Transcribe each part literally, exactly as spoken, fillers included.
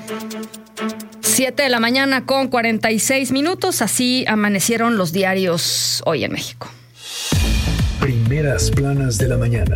Siete de la mañana con cuarenta y seis minutos. Así amanecieron los diarios hoy en México. Primeras planas de la mañana.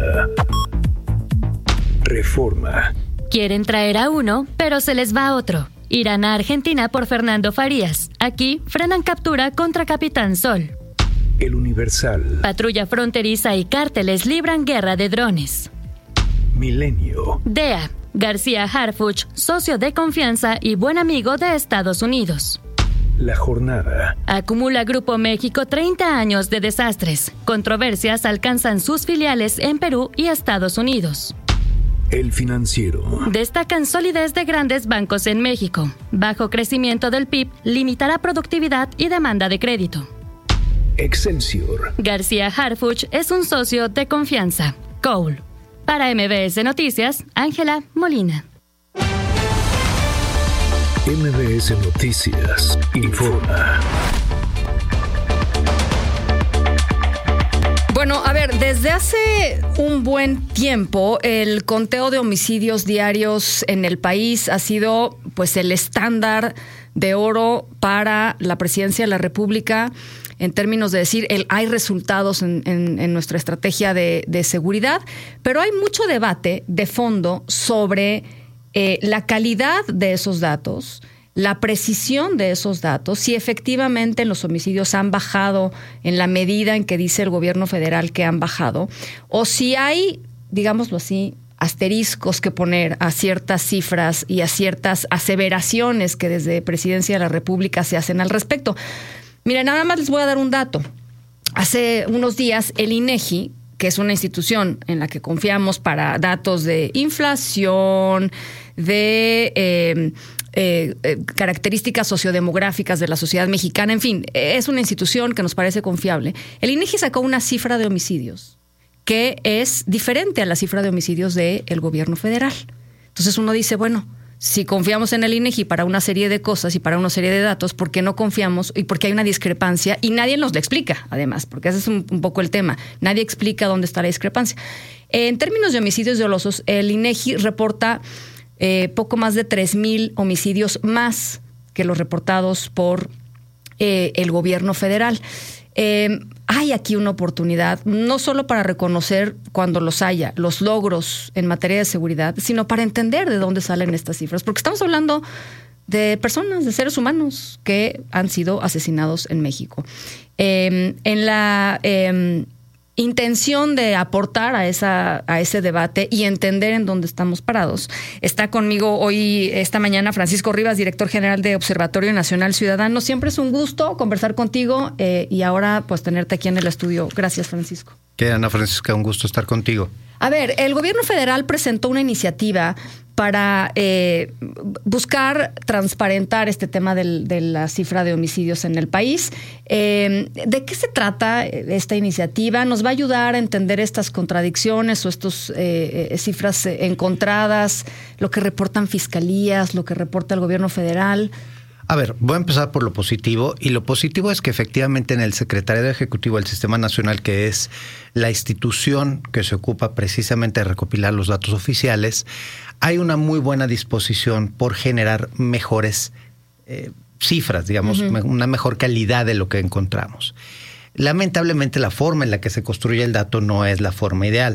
Reforma. Quieren traer a uno, pero se les va a otro. Irán a Argentina por Fernando Farías. Aquí frenan captura contra Capitán Sol. El Universal. Patrulla fronteriza y cárteles libran guerra de drones. Milenio. D E A. García Harfuch, socio de confianza y buen amigo de Estados Unidos. La Jornada. Acumula Grupo México treinta años de desastres. Controversias alcanzan sus filiales en Perú y Estados Unidos. El Financiero. Destacan solidez de grandes bancos en México. Bajo crecimiento del P I B limitará productividad y demanda de crédito. Excelsior. García Harfuch es un socio de confianza. Cole. Para M B S Noticias, Ángela Molina. M B S Noticias informa. Bueno, a ver, desde hace un buen tiempo el conteo de homicidios diarios en el país ha sido pues el estándar de oro para la presidencia de la República en términos de decir, el, hay resultados en, en, en nuestra estrategia de, de seguridad, pero hay mucho debate de fondo sobre eh, la calidad de esos datos, la precisión de esos datos, si efectivamente los homicidios han bajado en la medida en que dice el gobierno federal que han bajado, o si hay, digámoslo así, asteriscos que poner a ciertas cifras y a ciertas aseveraciones que desde Presidencia de la República se hacen al respecto. Miren, nada más les voy a dar un dato. Hace unos días el INEGI, que es una institución en la que confiamos para datos de inflación, de eh, eh, eh, características sociodemográficas de la sociedad mexicana, en fin, es una institución que nos parece confiable. El INEGI sacó una cifra de homicidios que es diferente a la cifra de homicidios del gobierno federal. Entonces uno dice, bueno, si confiamos en el INEGI para una serie de cosas y para una serie de datos, ¿por qué no confiamos? Y porque hay una discrepancia y nadie nos la explica, además, porque ese es un, un poco el tema. Nadie explica dónde está la discrepancia. En términos de homicidios dolosos, el INEGI reporta eh, poco más de tres mil homicidios más que los reportados por eh, el gobierno federal. Eh, hay aquí una oportunidad, no solo para reconocer cuando los haya, los logros en materia de seguridad, sino para entender de dónde salen estas cifras, porque estamos hablando de personas, de seres humanos que han sido asesinados en México. Eh, en la eh, intención de aportar a esa a ese debate y entender en dónde estamos parados, está conmigo hoy, esta mañana, Francisco Rivas, director general de Observatorio Nacional Ciudadano. Siempre es un gusto conversar contigo eh, y ahora pues tenerte aquí en el estudio. Gracias, Francisco. ¿Qué, Ana Francisca? Un gusto estar contigo. A ver, el gobierno federal presentó una iniciativa para eh, buscar transparentar este tema del, de la cifra de homicidios en el país. Eh, ¿De qué se trata esta iniciativa? ¿Nos va a ayudar a entender estas contradicciones o estas eh, cifras encontradas, lo que reportan fiscalías, lo que reporta el gobierno federal? A ver, voy a empezar por lo positivo, y lo positivo es que efectivamente en el Secretariado Ejecutivo del Sistema Nacional, que es la institución que se ocupa precisamente de recopilar los datos oficiales, hay una muy buena disposición por generar mejores eh, cifras, digamos, uh-huh. una mejor calidad de lo que encontramos. Lamentablemente la forma en la que se construye el dato no es la forma ideal.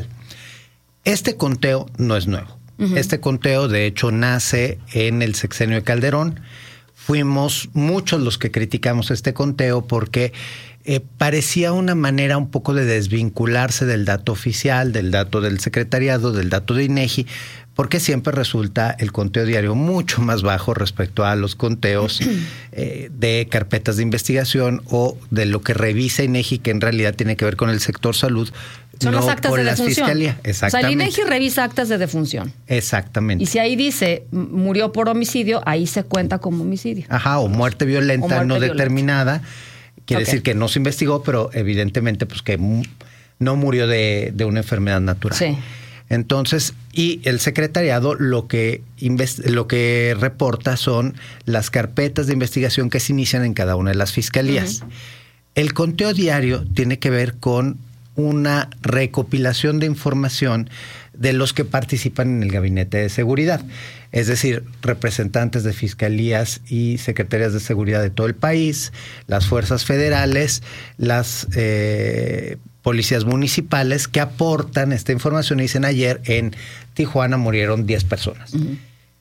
Este conteo no es nuevo. Uh-huh. Este conteo, de hecho, nace en el sexenio de Calderón. Fuimos muchos los que criticamos este conteo porque eh, parecía una manera un poco de desvincularse del dato oficial, del dato del secretariado, del dato de INEGI, porque siempre resulta el conteo diario mucho más bajo respecto a los conteos eh, de carpetas de investigación o de lo que revisa INEGI, que en realidad tiene que ver con el sector salud. Son no las actas con de las defunción. Fiscalía. Exactamente. O sea, el INEGI revisa actas de defunción. Exactamente. Y si ahí dice murió por homicidio, ahí se cuenta como homicidio. Ajá, o muerte violenta o muerte no violenta. determinada. Quiere okay. decir que no se investigó, pero evidentemente pues que no murió de, de una enfermedad natural. Sí. Entonces, y el secretariado lo que invest- lo que reporta son las carpetas de investigación que se inician en cada una de las fiscalías. Uh-huh. El conteo diario tiene que ver con una recopilación de información de los que participan en el Gabinete de Seguridad. Es decir, representantes de fiscalías y secretarías de seguridad de todo el país, las fuerzas federales, las eh, policías municipales que aportan esta información y dicen ayer en Tijuana murieron diez personas. Uh-huh.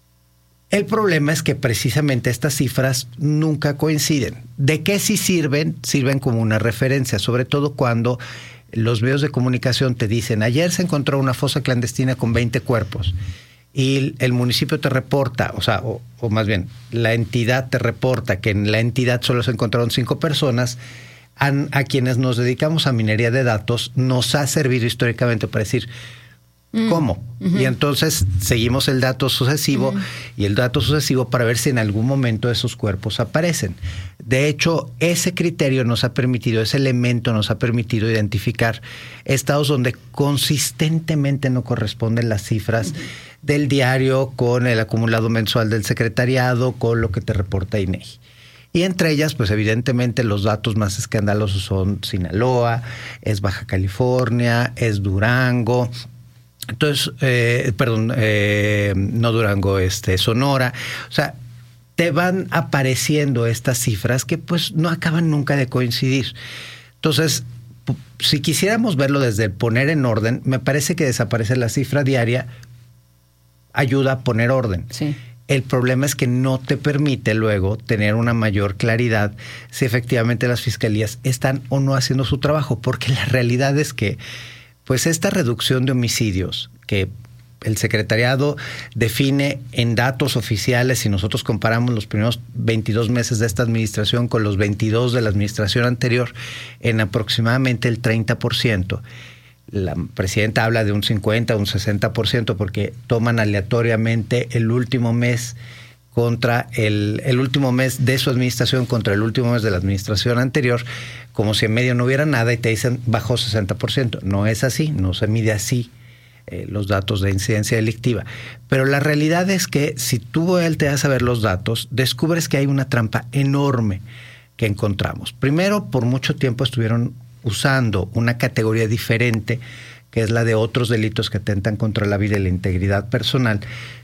El problema es que precisamente estas cifras nunca coinciden. ¿De qué sí sirven? Sirven como una referencia, sobre todo cuando los medios de comunicación te dicen ayer se encontró una fosa clandestina con veinte cuerpos y el municipio te reporta, o sea, o, o más bien la entidad te reporta que en la entidad solo se encontraron cinco personas. A, a quienes nos dedicamos a minería de datos nos ha servido históricamente para decir ¿cómo? Uh-huh. Y entonces seguimos el dato sucesivo uh-huh. y el dato sucesivo para ver si en algún momento esos cuerpos aparecen. De hecho, ese criterio nos ha permitido, ese elemento nos ha permitido identificar estados donde consistentemente no corresponden las cifras uh-huh. del diario con el acumulado mensual del secretariado, con lo que te reporta INEGI. Y entre ellas, pues evidentemente los datos más escandalosos son Sinaloa, es Baja California, es Durango. Entonces, eh, perdón, eh, no Durango, este, Sonora. O sea, te van apareciendo estas cifras que pues no acaban nunca de coincidir. Entonces, si quisiéramos verlo desde el poner en orden, me parece que desaparecer la cifra diaria ayuda a poner orden. Sí. El problema es que no te permite luego tener una mayor claridad si efectivamente las fiscalías están o no haciendo su trabajo, porque la realidad es que pues esta reducción de homicidios que el secretariado define en datos oficiales, si nosotros comparamos los primeros veintidós meses de esta administración con los veintidós de la administración anterior, en aproximadamente el treinta por ciento. La presidenta habla de un cincuenta, un sesenta por ciento porque toman aleatoriamente el último mes contra el, el último mes de su administración contra el último mes de la administración anterior, como si en medio no hubiera nada y te dicen bajó sesenta por ciento. No es así, no se mide así eh, los datos de incidencia delictiva. Pero la realidad es que si tú volteas a ver los datos, descubres que hay una trampa enorme que encontramos. Primero, por mucho tiempo estuvieron usando una categoría diferente, que es la de otros delitos que atentan contra la vida y la integridad personal,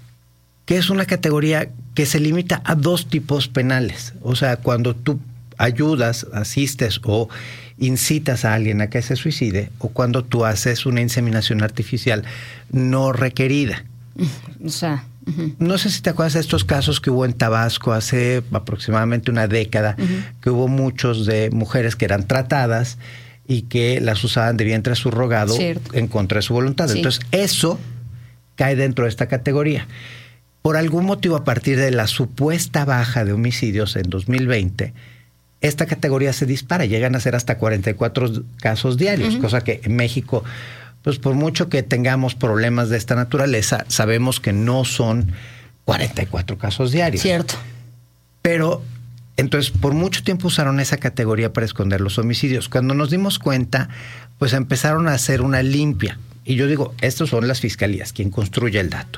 que es una categoría que se limita a dos tipos penales. O sea, cuando tú ayudas, asistes o incitas a alguien a que se suicide, o cuando tú haces una inseminación artificial no requerida. O sea... Uh-huh. No sé si te acuerdas de estos casos que hubo en Tabasco hace aproximadamente una década, uh-huh. que hubo muchos de mujeres que eran tratadas y que las usaban de vientre subrogado Cierto. en contra de su voluntad. Sí. Entonces, eso cae dentro de esta categoría. Por algún motivo, a partir de la supuesta baja de homicidios en dos mil veinte, esta categoría se dispara, llegan a ser hasta cuarenta y cuatro casos diarios, uh-huh. cosa que en México... Pues por mucho que tengamos problemas de esta naturaleza, sabemos que no son cuarenta y cuatro casos diarios. Cierto. Pero, entonces, por mucho tiempo usaron esa categoría para esconder los homicidios. Cuando nos dimos cuenta, pues empezaron a hacer una limpia. Y yo digo, estos son las fiscalías, quien construye el dato.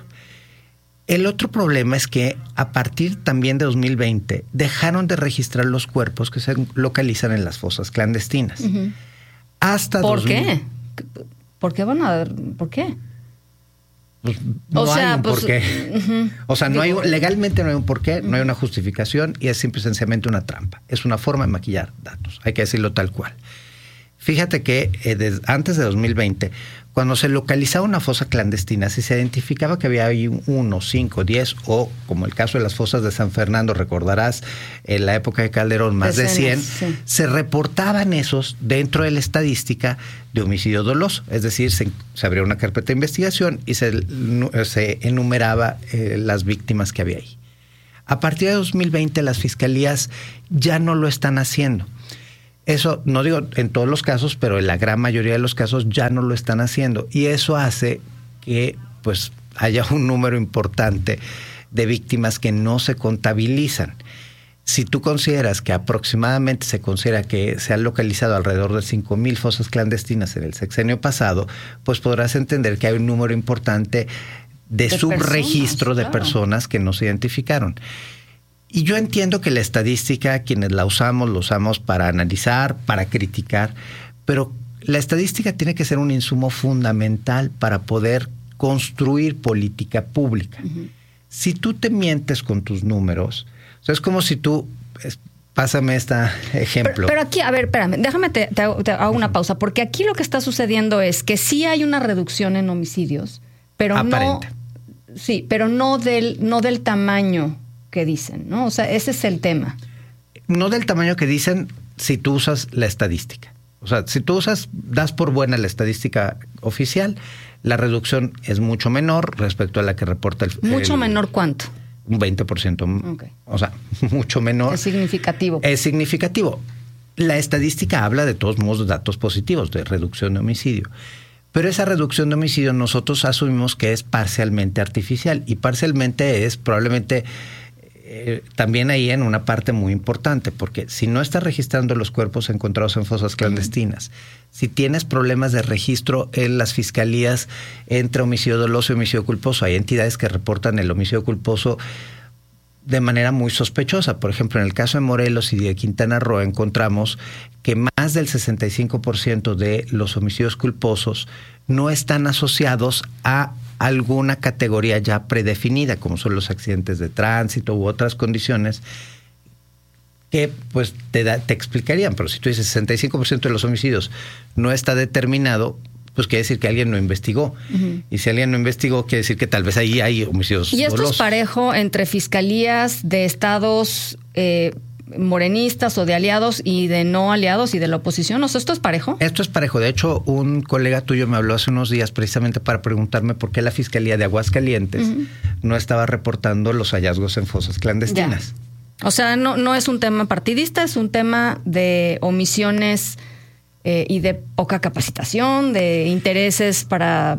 El otro problema es que a partir también de dos mil veinte, dejaron de registrar los cuerpos que se localizan en las fosas clandestinas. Uh-huh. Hasta ¿Por dos mil... qué? ¿Por qué van a ¿Por qué? Pues no o sea, hay un pues, porqué. Uh-huh. O sea, no hay, legalmente no hay un porqué, uh-huh. no hay una justificación y es simple y sencillamente una trampa. Es una forma de maquillar datos. Hay que decirlo tal cual. Fíjate que eh, desde, antes de dos mil veinte, cuando se localizaba una fosa clandestina, si se identificaba que había ahí uno, cinco, diez o, como el caso de las fosas de San Fernando, recordarás, en la época de Calderón, más de cien, sí. se reportaban esos dentro de la estadística de homicidio doloso. Es decir, se, se abría una carpeta de investigación y se, se enumeraba eh, las víctimas que había ahí. A partir de dos mil veinte, las fiscalías ya no lo están haciendo. Eso, no digo en todos los casos, pero en la gran mayoría de los casos ya no lo están haciendo. Y eso hace que pues haya un número importante de víctimas que no se contabilizan. Si tú consideras que aproximadamente se considera que se han localizado alrededor de cinco mil fosas clandestinas en el sexenio pasado, pues podrás entender que hay un número importante de, de subregistro personas, de claro. personas que no se identificaron. Y yo entiendo que la estadística, quienes la usamos, la usamos para analizar, para criticar, pero la estadística tiene que ser un insumo fundamental para poder construir política pública. Uh-huh. Si tú te mientes con tus números, o sea, es como si tú... Es, pásame este ejemplo. Pero, pero aquí, a ver, espérame, déjame, te, te, hago, te hago una pausa, porque aquí lo que está sucediendo es que sí hay una reducción en homicidios, pero aparente. no... Sí, pero no del, no del tamaño que dicen, ¿no? O sea, ese es el tema. No del tamaño que dicen si tú usas la estadística. O sea, si tú usas, das por buena la estadística oficial, la reducción es mucho menor respecto a la que reporta el... ¿Mucho el, menor cuánto? Un veinte por ciento. Okay. O sea, mucho menor. Es significativo. Es significativo. La estadística habla de todos modos de datos positivos, de reducción de homicidio. Pero esa reducción de homicidio nosotros asumimos que es parcialmente artificial. Y parcialmente es probablemente... Eh, también ahí en una parte muy importante, porque si no estás registrando los cuerpos encontrados en fosas clandestinas, uh-huh. si tienes problemas de registro en las fiscalías entre homicidio doloso y homicidio culposo, hay entidades que reportan el homicidio culposo de manera muy sospechosa. Por ejemplo, en el caso de Morelos y de Quintana Roo encontramos que más del sesenta y cinco por ciento de los homicidios culposos no están asociados a alguna categoría ya predefinida, como son los accidentes de tránsito u otras condiciones que pues te, da, te explicarían. Pero si tú dices sesenta y cinco por ciento de los homicidios no está determinado, pues quiere decir que alguien no investigó. Uh-huh. Y si alguien no investigó, quiere decir que tal vez ahí hay homicidios ¿Y esto dolosos. Es parejo entre fiscalías de estados eh, morenistas o de aliados y de no aliados y de la oposición? ¿O sea, esto es parejo? Esto es parejo. De hecho, un colega tuyo me habló hace unos días precisamente para preguntarme por qué la Fiscalía de Aguascalientes uh-huh. no estaba reportando los hallazgos en fosas clandestinas. Ya. O sea, no, no es un tema partidista, es un tema de omisiones eh, y de poca capacitación, de intereses para...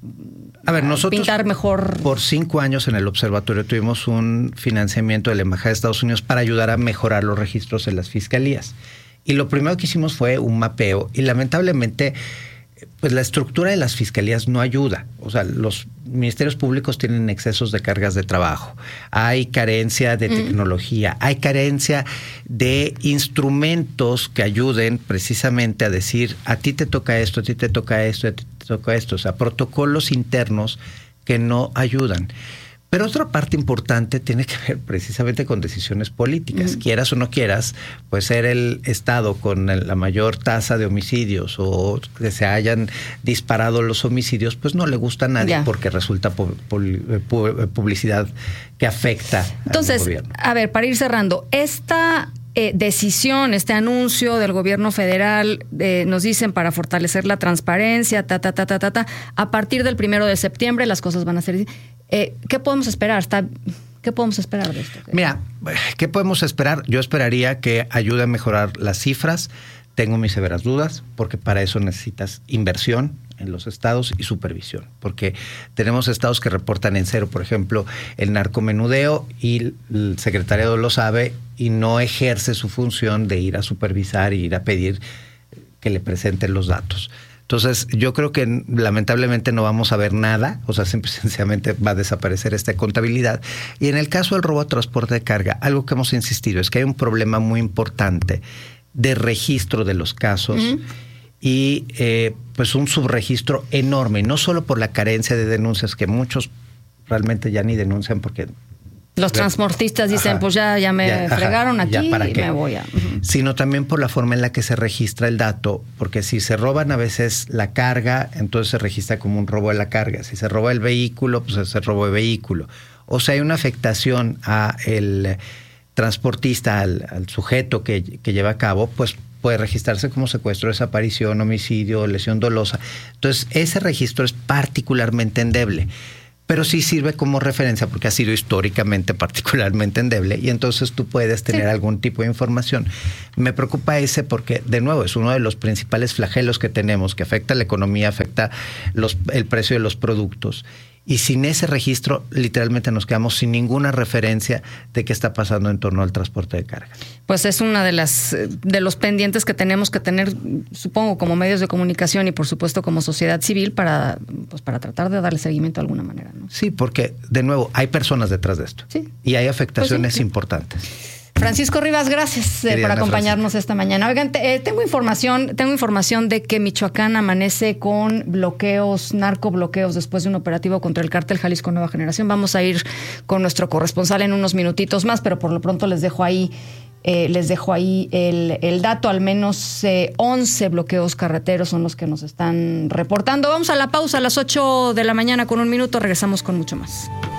A ver, nosotros pintar mejor. Por cinco años en el observatorio tuvimos un financiamiento de la Embajada de Estados Unidos para ayudar a mejorar los registros en las fiscalías. Y lo primero que hicimos fue un mapeo y lamentablemente pues la estructura de las fiscalías no ayuda. O sea, los ministerios públicos tienen excesos de cargas de trabajo. Hay carencia de tecnología, mm. hay carencia de instrumentos que ayuden precisamente a decir a ti te toca esto, a ti te toca esto, a ti te toca esto. O sea, protocolos internos que no ayudan. Pero otra parte importante tiene que ver precisamente con decisiones políticas. Mm. Quieras o no quieras, pues ser el Estado con la mayor tasa de homicidios o que se hayan disparado los homicidios, pues no le gusta a nadie yeah. porque resulta pu- pu- pu- publicidad que afecta Entonces, al gobierno. A ver, para ir cerrando, esta eh, decisión, este anuncio del gobierno federal, eh, nos dicen para fortalecer la transparencia, ta, ta, ta, ta, ta, ta, a partir del primero de septiembre las cosas van a ser... Eh, ¿Qué podemos esperar? Está, ¿Qué podemos esperar de esto? Mira, ¿qué podemos esperar? Yo esperaría que ayude a mejorar las cifras. Tengo mis severas dudas, porque para eso necesitas inversión en los estados y supervisión. Porque tenemos estados que reportan en cero, por ejemplo, el narcomenudeo, y el secretariado lo sabe y no ejerce su función de ir a supervisar y ir a pedir que le presenten los datos. Entonces, yo creo que lamentablemente no vamos a ver nada, o sea, simple, sencillamente va a desaparecer esta contabilidad. Y en el caso del robo a transporte de carga, algo que hemos insistido es que hay un problema muy importante de registro de los casos uh-huh. y eh, pues un subregistro enorme, no solo por la carencia de denuncias, que muchos realmente ya ni denuncian porque... Los transportistas dicen, ajá, pues ya, ya me ya, fregaron ajá, aquí y me voy a... Uh-huh. Sino también por la forma en la que se registra el dato, porque si se roban a veces la carga, entonces se registra como un robo de la carga. Si se roba el vehículo, pues se robo de vehículo. O sea, hay una afectación a el transportista, al, al sujeto que, que lleva a cabo, pues puede registrarse como secuestro, desaparición, homicidio, lesión dolosa. Entonces, ese registro es particularmente endeble. Pero sí sirve como referencia porque ha sido históricamente particularmente endeble y entonces tú puedes tener sí. algún tipo de información. Me preocupa ese porque, de nuevo, es uno de los principales flagelos que tenemos, que afecta la economía, afecta los, el precio de los productos. Y sin ese registro, literalmente nos quedamos sin ninguna referencia de qué está pasando en torno al transporte de carga. Pues es una de las de los pendientes que tenemos que tener, supongo, como medios de comunicación y por supuesto como sociedad civil para, pues, para tratar de darle seguimiento de alguna manera, ¿no? Sí, porque de nuevo hay personas detrás de esto. Sí. Y hay afectaciones pues sí, sí. importantes. Francisco Rivas, gracias eh, por acompañarnos esta mañana. Oigan, te, eh, tengo información, tengo información de que Michoacán amanece con bloqueos, narcobloqueos después de un operativo contra el cártel Jalisco Nueva Generación. Vamos a ir con nuestro corresponsal en unos minutitos más, pero por lo pronto les dejo ahí Eh, les dejo ahí el, el dato, al menos eh, once bloqueos carreteros son los que nos están reportando. Vamos a la pausa a las ocho de la mañana con un minuto, regresamos con mucho más.